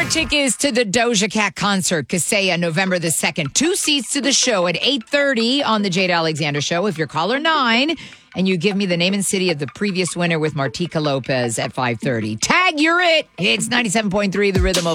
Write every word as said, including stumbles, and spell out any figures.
tickets to the Doja Cat concert, Kaseya, November the second. Two seats to the show at eight thirty on the Jade Alexander Show. If you're caller nine and you give me the name and city of the previous winner with Martika Lopez at five thirty. Tag, you're it. It's ninety-seven point three, The Rhythm of